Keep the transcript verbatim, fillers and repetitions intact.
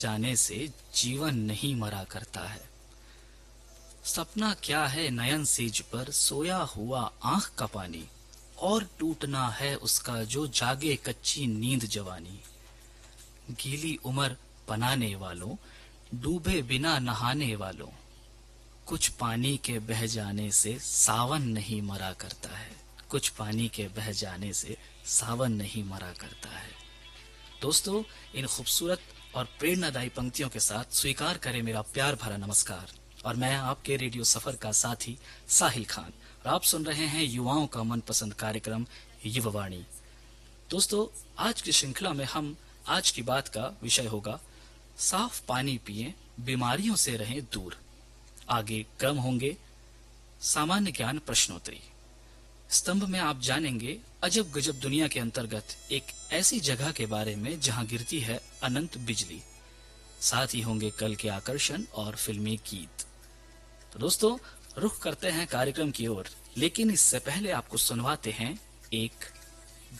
जाने से जीवन नहीं मरा करता है। सपना क्या है नयन सेज पर सोया हुआ आंख का पानी, और टूटना है उसका जो जागे कच्ची नींद जवानी। गीली उम्र बनाने वालों, डूबे बिना नहाने वालों, कुछ पानी के बह जाने से सावन नहीं मरा करता है। कुछ पानी के बह जाने से सावन नहीं मरा करता है। दोस्तों, इन खूबसूरत और प्रेरणादायी पंक्तियों के साथ स्वीकार करें मेरा प्यार भरा नमस्कार। और मैं आपके रेडियो सफर का साथी साहिल खान, और आप सुन रहे हैं युवाओं का मनपसंद कार्यक्रम युवावाणी। दोस्तों, आज की श्रृंखला में हम आज की बात का विषय होगा साफ पानी पिएं, बीमारियों से रहें दूर। आगे क्रम होंगे सामान्य ज्ञान प्रश्नोत्तरी। स्तंभ में आप जानेंगे अजब गजब दुनिया के अंतर्गत एक ऐसी जगह के बारे में जहां गिरती है अनंत बिजली। साथ ही होंगे कल के आकर्षण और फिल्मी गीत। तो दोस्तों, रुख करते हैं कार्यक्रम की ओर, लेकिन इससे पहले आपको सुनवाते हैं एक